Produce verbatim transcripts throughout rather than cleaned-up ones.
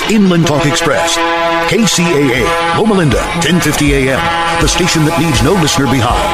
Inland Talk Express. K C A A, Loma Linda, ten fifty a.m. The station that leaves no listener behind.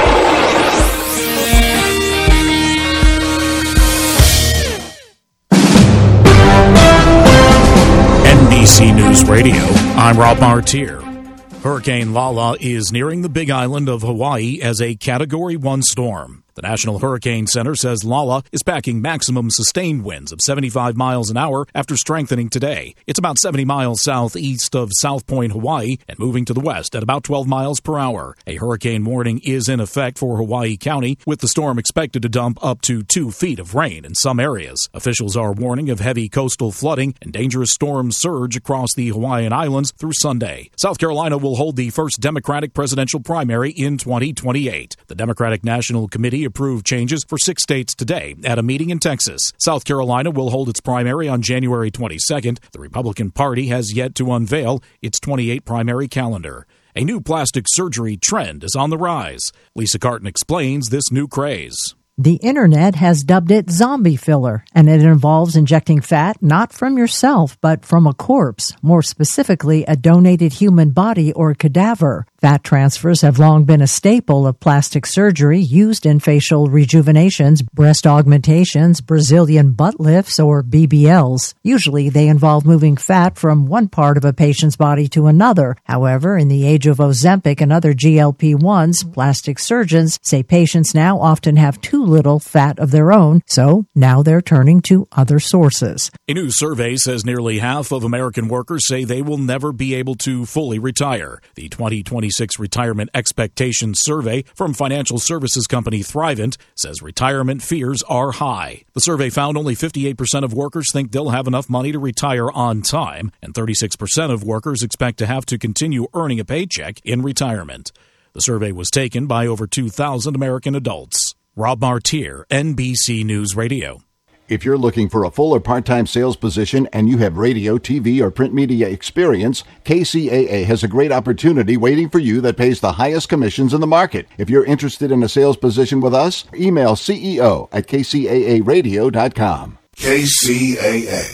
N B C News Radio, I'm Rob Martier. Hurricane Lala is nearing the Big Island of Hawaii as a Category one storm. The National Hurricane Center says Lala is packing maximum sustained winds of seventy-five miles an hour after strengthening today. It's about seventy miles southeast of South Point, Hawaii, and moving to the west at about twelve miles per hour. A hurricane warning is in effect for Hawaii County, with the storm expected to dump up to two feet of rain in some areas. Officials are warning of heavy coastal flooding and dangerous storm surge across the Hawaiian Islands through Sunday. South Carolina will hold the first Democratic presidential primary in twenty twenty-eight. The Democratic National Committee approved changes for six states today at a meeting in Texas. South Carolina will hold its primary on January twenty-second. The Republican Party has yet to unveil its twenty-eight primary calendar. A new plastic surgery trend is on the rise. Lisa Carton explains this new craze. The internet has dubbed it zombie filler, and it involves injecting fat not from yourself, but from a corpse, more specifically a donated human body or cadaver. Fat transfers have long been a staple of plastic surgery used in facial rejuvenations, breast augmentations, Brazilian butt lifts, or B B Ls. Usually they involve moving fat from one part of a patient's body to another. However, in the age of Ozempic and other G L P ones, plastic surgeons say patients now often have too little fat of their own, so now they're turning to other sources. A new survey says nearly half of American workers say they will never be able to fully retire. The twenty twenty-six Retirement Expectations Survey from financial services company Thrivent says retirement fears are high. The survey found only fifty-eight percent of workers think they'll have enough money to retire on time, and thirty-six percent of workers expect to have to continue earning a paycheck in retirement. The survey was taken by over two thousand American adults. Rob Martier, N B C News Radio. If you're looking for a full or part-time sales position and you have radio, T V, or print media experience, K C A A has a great opportunity waiting for you that pays the highest commissions in the market. If you're interested in a sales position with us, email C E O at K C A A radio dot com. K C A A.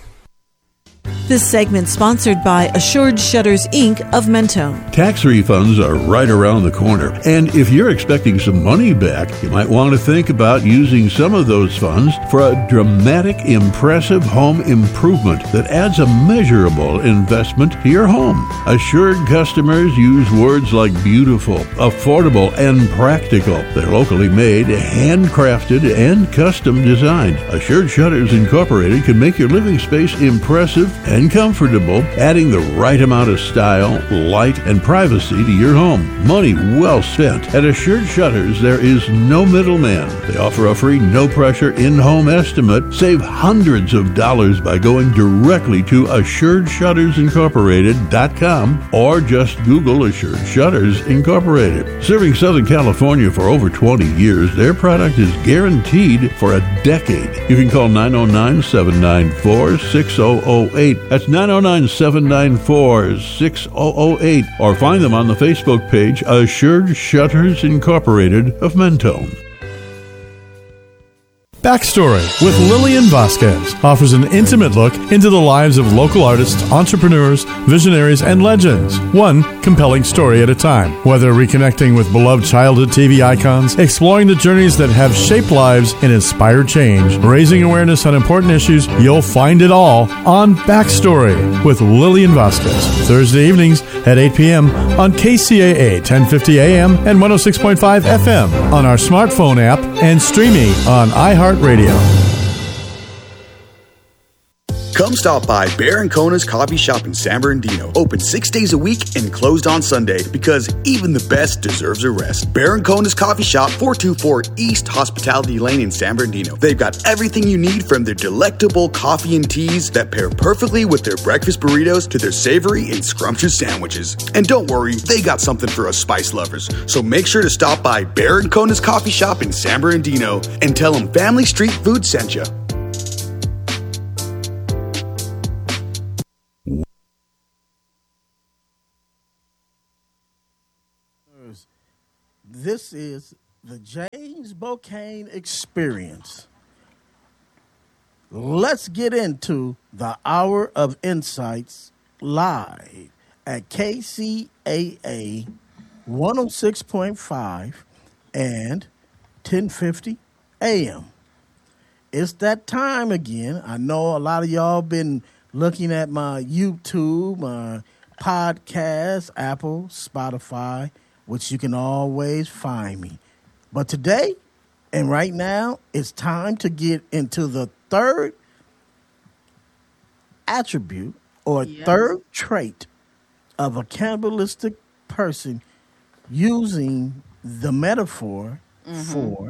This segment sponsored by Assured Shutters, Incorporated of Mentone. Tax refunds are right around the corner, and if you're expecting some money back, you might want to think about using some of those funds for a dramatic, impressive home improvement that adds a measurable investment to your home. Assured customers use words like beautiful, affordable, and practical. They're locally made, handcrafted, and custom designed. Assured Shutters Incorporated can make your living space impressive and comfortable, adding the right amount of style, light, and privacy to your home. Money well spent. At Assured Shutters, there is no middleman. They offer a free, no-pressure in-home estimate. Save hundreds of dollars by going directly to Assured Shutters Incorporated dot com or just Google Assured Shutters Incorporated. Serving Southern California for over twenty years, their product is guaranteed for a decade. You can call nine oh nine, seven nine four, six oh oh eight. That's nine oh nine, seven nine four, six oh oh eight, or find them on the Facebook page Assured Shutters Incorporated of Mentone. Backstory with Lillian Vasquez offers an intimate look into the lives of local artists, entrepreneurs, visionaries, and legends, one compelling story at a time. Whether reconnecting with beloved childhood T V icons, exploring the journeys that have shaped lives and inspired change, raising awareness on important issues, you'll find it all on Backstory with Lillian Vasquez. Thursday evenings at eight p.m. on K C A A ten fifty A M and one oh six point five F M on our smartphone app and streaming on iHeartRadio. Come stop by Bear and Kona's Coffee Shop in San Bernardino. Open six days a week and closed on Sunday because even the best deserves a rest. Bear and Kona's Coffee Shop, four twenty-four East Hospitality Lane in San Bernardino. They've got everything you need from their delectable coffee and teas that pair perfectly with their breakfast burritos to their savory and scrumptious sandwiches. And don't worry, they got something for us spice lovers. So make sure to stop by Bear and Kona's Coffee Shop in San Bernardino and tell them Family Street Food sent you. This is the James Bocane Experience. let's get into the Hour of Insights live at K C A A one oh six point five and ten fifty A M. It's that time again. I know a lot of y'all been looking at my YouTube, my podcast, Apple, Spotify, which you can always find me. But today and right now, it's time to get into the third attribute or Yes. third trait of a cannibalistic person using the metaphor Mhm. for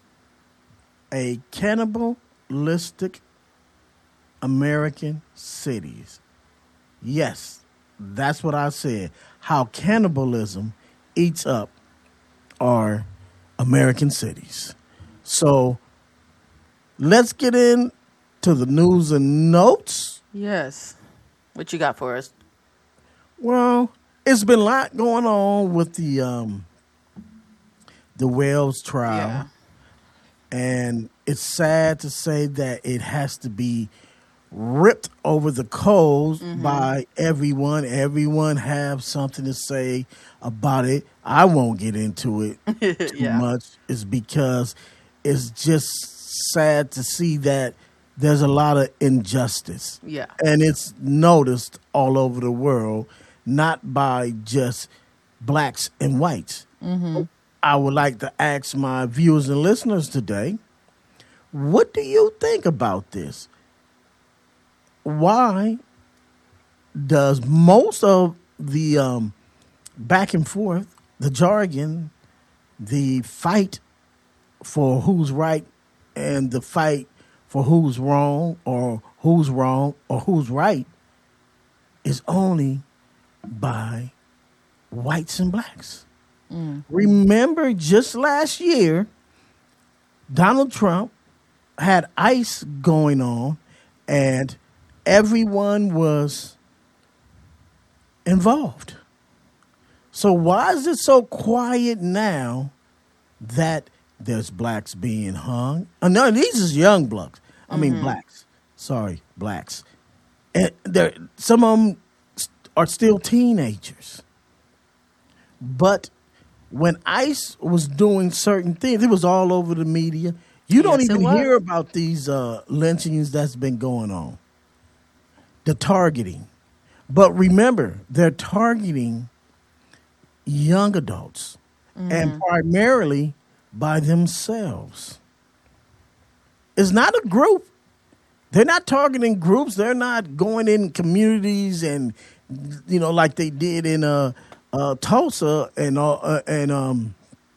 a cannibalistic American cities. Yes, that's what I said. How cannibalism eats up our American cities. So let's get into the news and notes. Yes. What you got for us? Well, it's been a lot going on with the um, the Wells trial. Yeah. And it's sad to say that it has to be ripped over the coals Mhm. by everyone. Everyone have something to say about it. I won't get into it too Yeah. much. It's because it's just sad to see that there's a lot of injustice. Yeah. And it's noticed all over the world, not by just blacks and whites. Mm-hmm. I would like to ask my viewers and listeners today, what do you think about this? Why does most of the um, back and forth, the jargon, the fight for who's right and the fight for who's wrong or who's wrong or who's right is only by whites and blacks? Mm. Remember, just last year, Donald Trump had ICE going on, and everyone was involved. So why is it so quiet now that there's blacks being hung? Oh, no, these is young blacks. I mean Mhm. blacks. Sorry, blacks. And there, some of them are still teenagers. But when ICE was doing certain things, it was all over the media. You don't Yes, it even was. hear about these uh, lynchings that's been going on. The targeting. But remember, they're targeting young adults and primarily by themselves. It's not a group. They're not targeting groups. They're not going in communities and, you know, like they did in uh, uh, Tulsa and uh, and um,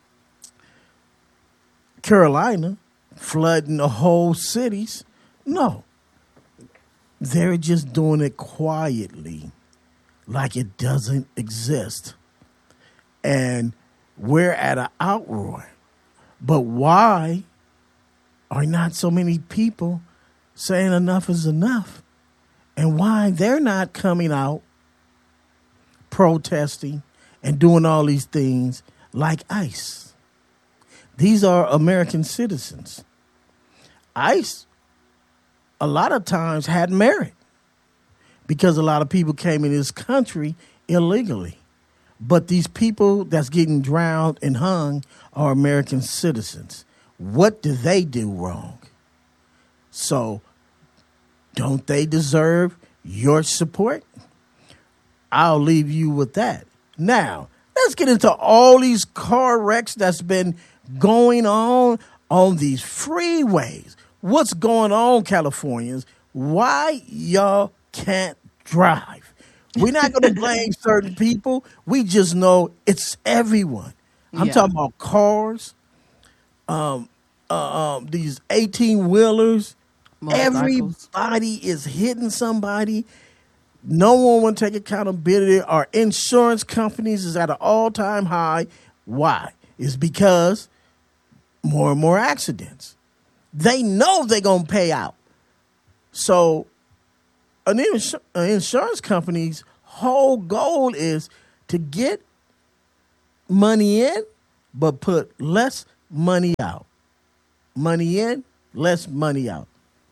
Carolina, flooding the whole cities. No. They're just doing it quietly, like it doesn't exist. And we're at an outroar. But why are not so many people saying enough is enough? And why they're not coming out protesting and doing all these things like ICE? These are American citizens. ICE, a lot of times, had merit because a lot of people came in this country illegally. But these people that's getting drowned and hung are American citizens. What do they do wrong? So, don't they deserve your support? I'll leave you with that. Now, let's get into all these car wrecks that's been going on on these freeways. What's going on, Californians? Why y'all can't drive? We're not going to blame certain people. We just know it's everyone. I'm Yeah. talking about cars, um, uh, um, these eighteen-wheelers. Motorcycles. Everybody is hitting somebody. No one will take accountability. Our insurance companies is at an all-time high. Why? It's because more and more accidents. They know they're going to pay out. So an ins- an insurance company's whole goal is to get money in, but put less money out. Money in, less money out.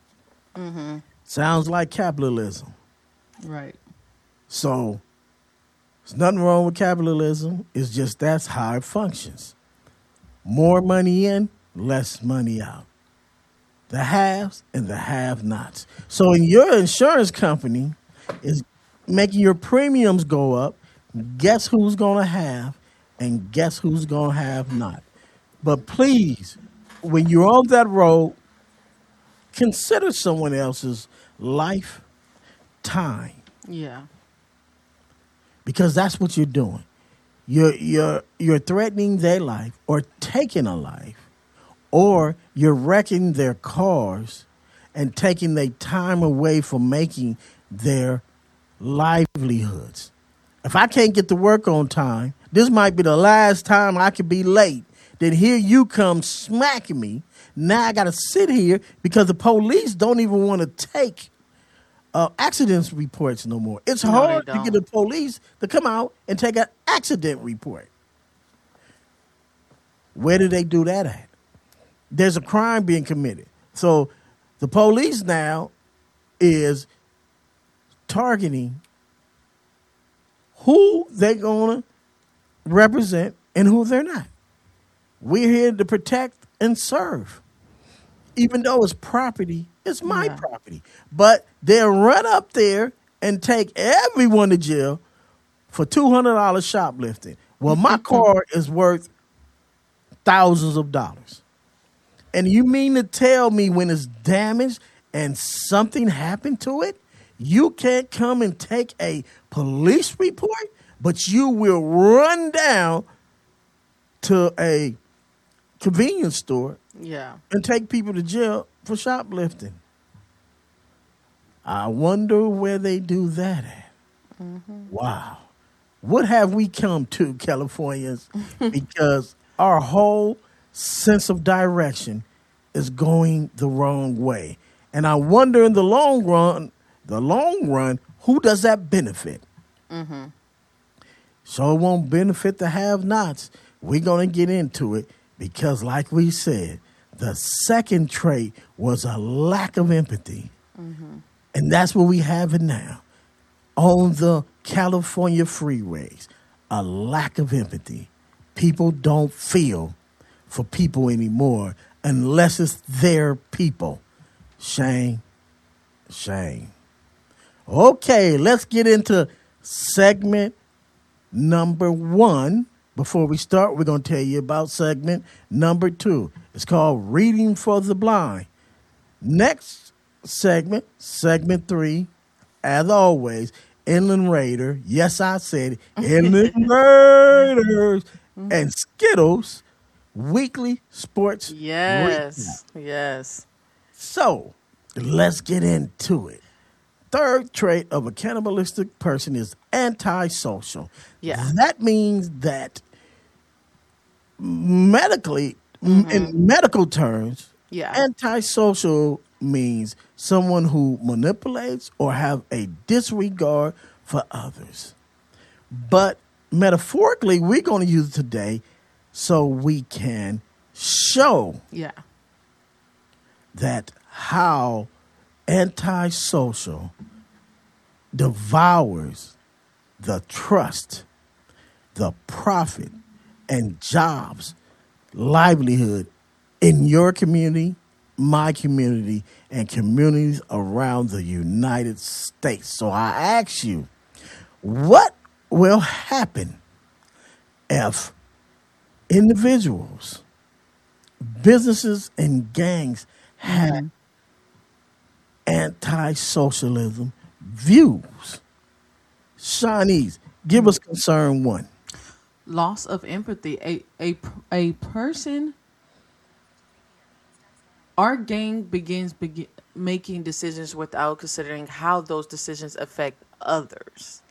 Mm-hmm. Sounds like capitalism. Right. So there's nothing wrong with capitalism. It's just that's how it functions. More money in, less money out. The haves and the have-nots. So in your insurance company is making your premiums go up. Guess who's going to have and guess who's going to have not. But please, when you're on that road, consider someone else's life, time. Yeah. Because that's what you're doing. You're, you're, you're threatening their life or taking a life. Or you're wrecking their cars and taking their time away from making their livelihoods. If I can't get to work on time, this might be the last time I could be late. Then here you come smacking me. Now I got to sit here because the police don't even want to take uh, accidents reports no more. It's No, hard they to get the police to come out and take an accident report. Where do they do that at? There's a crime being committed. So the police now is targeting who they're going to represent and who they're not. We're here to protect and serve. Even though it's property, it's my Yeah. property. But they'll run up there and take everyone to jail for two hundred dollars shoplifting. Well, my car is worth thousands of dollars. And you mean to tell me when it's damaged and something happened to it, you can't come and take a police report, but you will run down to a convenience store Yeah. and take people to jail for shoplifting? I wonder where they do that at. Mm-hmm. Wow. What have we come to, Californians? Because our whole sense of direction is going the wrong way. And I wonder in the long run, the long run, who does that benefit? Mm-hmm. So it won't benefit the have-nots. We're going to get into it because, like we said, the second trait was a lack of empathy. Mm-hmm. And that's what we have it now on the California freeways, a lack of empathy. People don't feel for people anymore unless it's their people. Shame, shame. Okay, let's get into segment number one. Before we start, we're going to tell you about segment number two. It's called Reading for the Blind. Next segment, segment three, as always, Inland Raider. Yes, I said it. Inland Raiders and Skittles weekly sports. Yes. recap. Yes. So let's get into it. Third trait of a cannibalistic person is antisocial. Yeah. That means that medically, mm-hmm. in medical terms, Yeah. antisocial means someone who manipulates or have a disregard for others. But metaphorically, we're going to use it today so we can show Yeah. that how antisocial devours the trust, the profit, and jobs, livelihood in your community, my community, and communities around the United States. So I ask you, what will happen if individuals, businesses, and gangs have mm-hmm. anti-socialism views? Shawnees, give us concern one. Loss of empathy. A a a person. Our gang begins begin, making decisions without considering how those decisions affect others.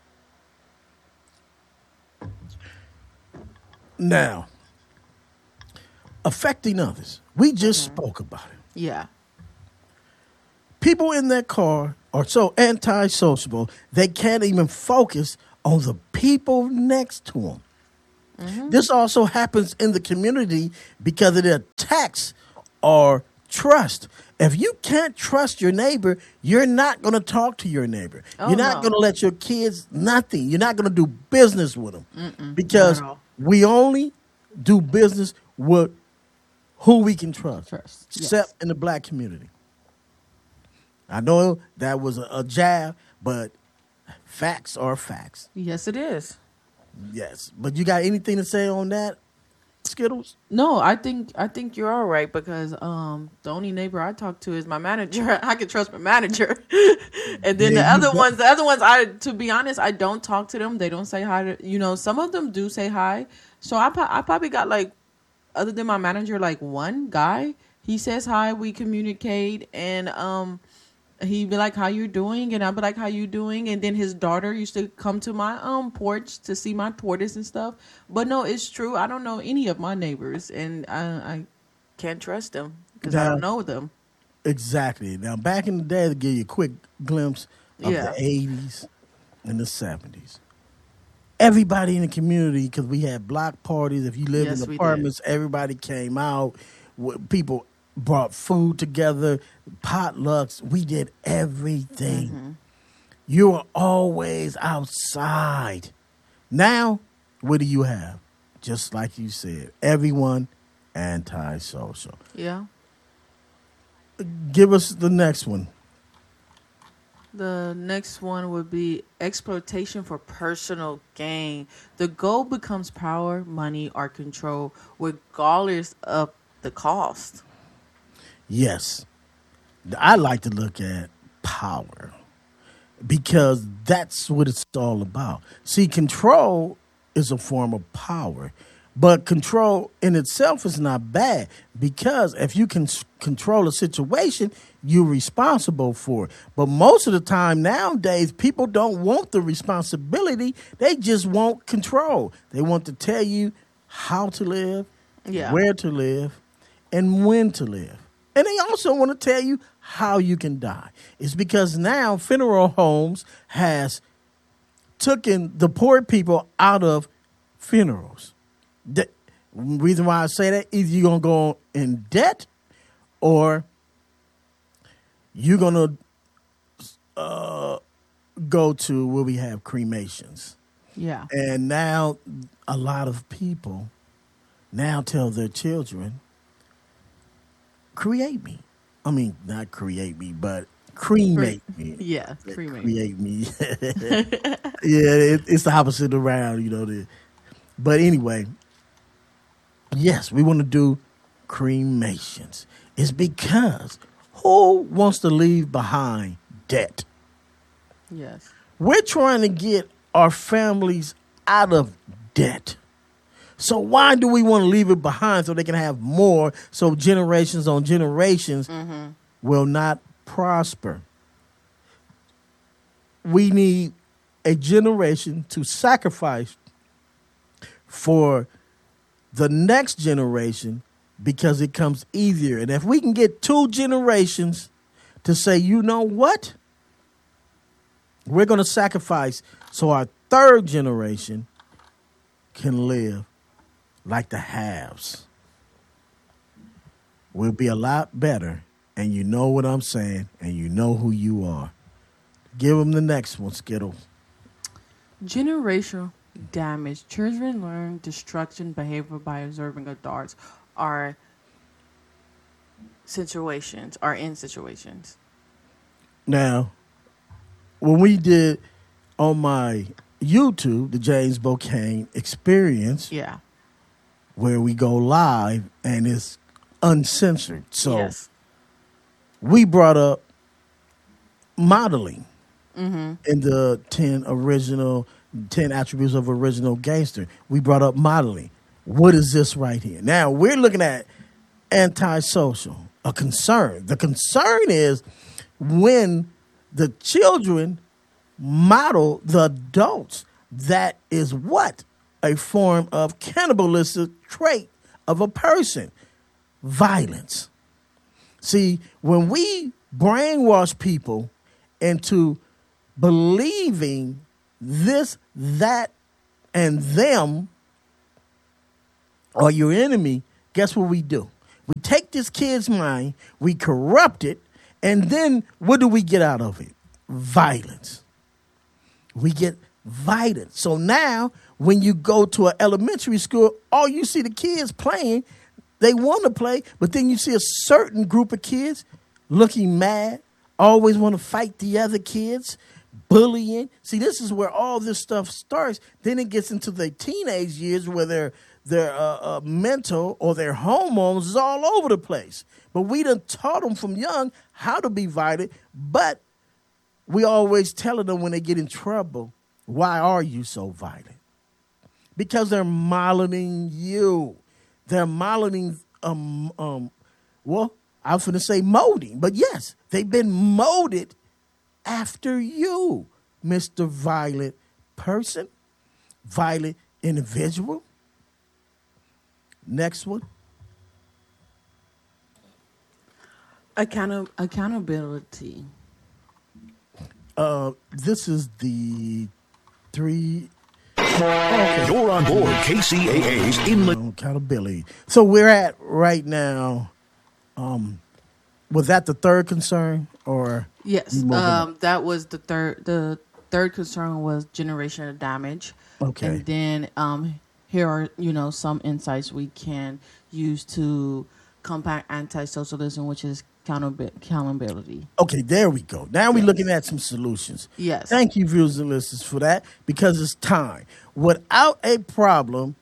Now, affecting others. We just mm-hmm. spoke about it. Yeah. People in their car are so antisocial, they can't even focus on the people next to them. Mm-hmm. This also happens in the community because of the attacks are trust. If you can't trust your neighbor, you're not going to talk to your neighbor. Oh, you're not no. going to let your kids, nothing. You're not going to do business with them. Mm-mm, because not at all. we only do business with who we can trust, Trust, except yes. in the black community. I know that was a, a jab, but facts are facts. Yes, it is. Yes. But you got anything to say on that, Skittles? No, I think I think you're all right because um, the only neighbor I talk to is my manager. I can trust my manager, and then Yeah, the you other go- ones, the other ones, I to be honest, I don't talk to them. They don't say hi to you know. Some of them do say hi, so I pro- I probably got like, other than my manager, like one guy. He says hi, we communicate, and um, he'd be like, "How you doing?" And I'd be like, "How you doing?" And then his daughter used to come to my um porch to see my tortoise and stuff. But no, it's true. I don't know any of my neighbors, and I, I can't trust them because I Now- don't know them. Exactly. Now, back in the day, to give you a quick glimpse of Yeah. the eighties and the seventies, everybody in the community, because we had block parties. If you lived Yes, in we apartments, everybody came out. W- People brought food together, potlucks. We did everything. Mm-hmm. You were always outside. Now, what do you have? Just like you said, everyone antisocial. Yeah. Give us the next one. The next one would be exploitation for personal gain. The goal becomes power, money, or control, regardless of the cost. Yes. I like to look at power because that's what it's all about. See, control is a form of power, but control in itself is not bad because if you can s- control a situation, you're responsible for it. But most of the time nowadays, people don't want the responsibility. They just want control. They want to tell you how to live, Yeah. where to live, and when to live. And they also want to tell you how you can die. It's because now funeral homes has taken the poor people out of funerals. The reason why I say that is you're going to go in debt or you're going to uh, go to where we have cremations. Yeah. And now a lot of people now tell their children, create me. I mean, not create me, but cremate me. Yeah, cremate. Create me. Yeah, it, it's the opposite around, you know. The, but anyway, yes, we want to do cremations. It's because who wants to leave behind debt? Yes. We're trying to get our families out of debt. So why do we want to leave it behind so they can have more so generations on generations Mm-hmm. will not prosper? We need a generation to sacrifice for the next generation because it comes easier. And if we can get two generations to say, you know what? We're going to sacrifice so our third generation can live like the haves. We'll be a lot better, and you know what I'm saying, and you know who you are. Give them the next one, Skittles. Generational damage. Children learn destruction behavior by observing adults are situations, are in situations. Now, when we did on my YouTube, the James Bocane Experience, Yeah. where we go live and it's uncensored. So Yes. we brought up modeling Mm-hmm. in the ten original, ten attributes of original gangster. We brought up modeling. What is this right here? Now we're looking at antisocial, a concern. The concern is when the children model the adults. That is what? A form of cannibalistic trait of a person. Violence. See, when we brainwash people into believing this, that, and them are your enemy, guess what we do? We take this kid's mind, we corrupt it, and then what do we get out of it? Violence. We get violence. So now when you go to an elementary school, all you see the kids playing, they want to play, but then you see a certain group of kids looking mad, always want to fight the other kids, bullying. See, this is where all this stuff starts. Then it gets into the teenage years where their their uh, uh, mental or their hormones is all over the place. But we done taught them from young how to be violent, but we always telling them when they get in trouble, why are you so violent? Because they're modeling you. They're modeling, um, um, well, I was going to say molding, but yes, they've been molded after you, Mister Violent person, violent individual. Next one. Account- accountability. Uh, this is the three. Okay. You're on board K C A A's Inland Accountability. So we're at right now. Um, was that the third concern, or yes? Um, that was the third. The third concern was generational damage. Okay, and then um, here are you know some insights we can use to combat anti-socialism, which is accountability. Okay, there we go. Now we're looking at some solutions. Yes. Thank you, viewers and listeners, for that, because it's time. Without a problem,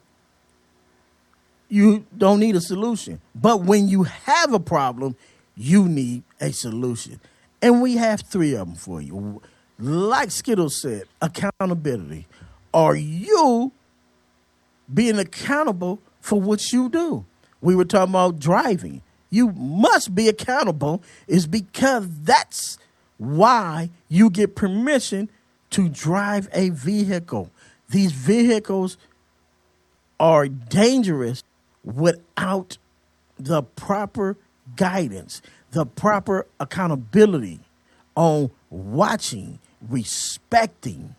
you don't need a solution. But when you have a problem, you need a solution. And we have three of them for you. Like Skittles said, accountability. Are you being accountable for what you do? We were talking about driving. You must be accountable is because that's why you get permission to drive a vehicle. These vehicles are dangerous without the proper guidance, the proper accountability on watching, respecting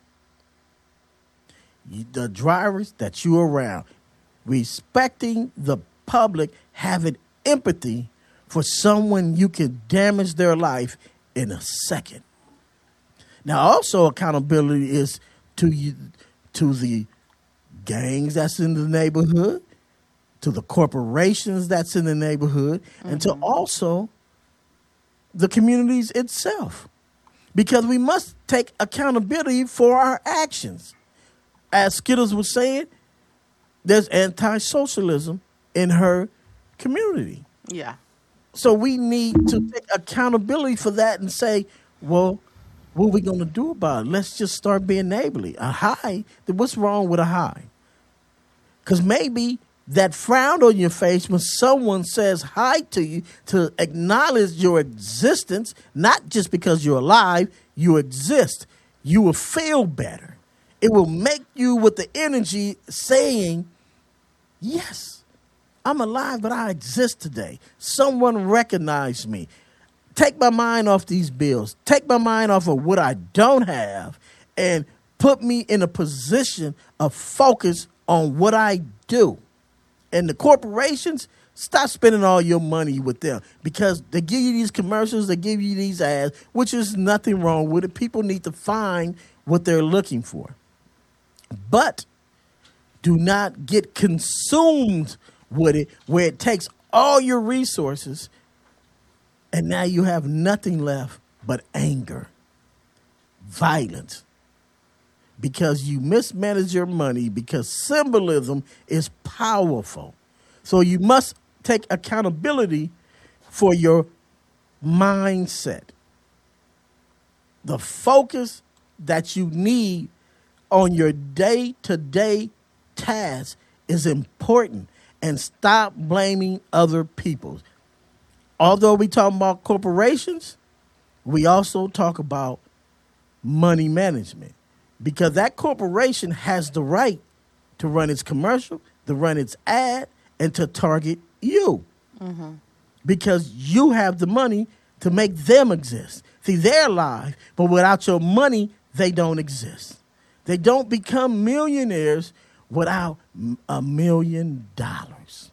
the drivers that you're around, respecting the public, having empathy for someone you can damage their life in a second. Now, also accountability is to you, to the gangs that's in the neighborhood, to the corporations that's in the neighborhood, mm-hmm. and to also the communities itself. Because we must take accountability for our actions. As Skittles was saying, there's anti-socialism in her community. Yeah. So we need to take accountability for that and say, well, what are we going to do about it? Let's just start being neighborly. A hi, what's wrong with a hi? Because maybe that frown on your face when someone says hi to you to acknowledge your existence, not just because you're alive, you exist. You will feel better. It will make you with the energy saying, yes, I'm alive, but I exist today. Someone recognized me. Take my mind off these bills. Take my mind off of what I don't have and put me in a position of focus on what I do. And the corporations, stop spending all your money with them because they give you these commercials, they give you these ads, which is nothing wrong with it. People need to find what they're looking for. But do not get consumed with it where it takes all your resources and now you have nothing left but anger, violence, because you mismanage your money, because symbolism is powerful. So you must take accountability for your mindset. The focus that you need on your day-to-day task is important, and stop blaming other people. Although we talk about corporations, we also talk about money management, because that corporation has the right to run its commercial, to run its ad, and to target you. Mm-hmm. Because you have the money to make them exist. See, they're alive, but without your money, they don't exist. They don't become millionaires without a million dollars.